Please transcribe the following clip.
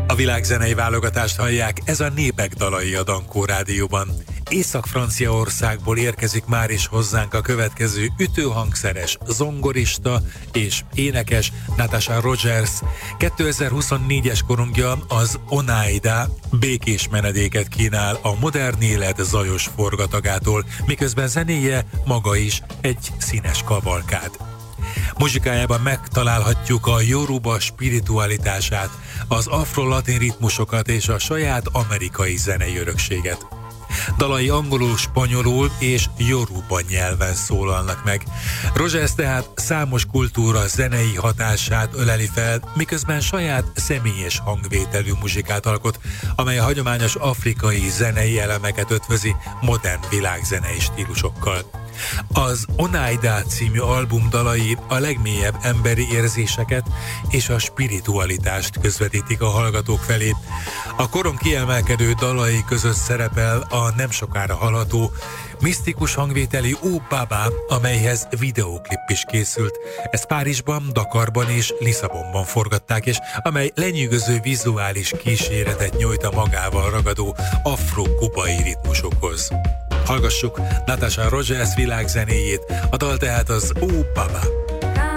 A világzenei válogatást hallják, ez a Népek dalai a Dankó Rádióban. Észak-Franciaországból érkezik már is hozzánk a következő ütőhangszeres, zongorista és énekes Natasha Rogers. 2024-es korongja az Oneida békés menedéket kínál a modern élet zajos forgatagától, miközben zenéje maga is egy színes kavalkád. Muzsikájában megtalálhatjuk a Yoruba spiritualitását, az afro-latin ritmusokat és a saját amerikai zenei örökséget. Dalai angolul, spanyolul és yoruba nyelven szólalnak meg. Rogers tehát számos kultúra zenei hatását öleli fel, miközben saját személyes hangvételű muzsikát alkot, amely a hagyományos afrikai zenei elemeket ötvözi modern világzenei stílusokkal. Az Oneida című album dalai a legmélyebb emberi érzéseket és a spiritualitást közvetítik a hallgatók felé. A koron kiemelkedő dalai között szerepel a nem sokára hallható misztikus hangvételi Ó Baba, amelyhez videóklip is készült. Ezt Párizsban, Dakarban és Lisszabonban forgatták, és amely lenyűgöző vizuális kíséretet nyújt a magával ragadó afro-kubai ritmusokhoz. Hallgassuk Natasha Rogers világzenéjét, a dal tehát az Ó Baba.